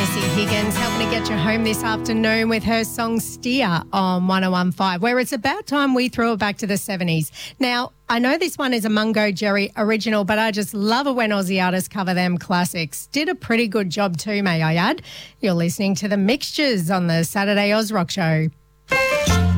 Jessie Higgins helping to get you home this afternoon with her song Steer on 101.5, where it's about time we throw it back to the 70s. Now, I know this one is a Mungo Jerry original, but I just love it when Aussie artists cover them classics. Did a pretty good job too, may I add. You're listening to The Mixtures on the Saturday Oz Rock Show.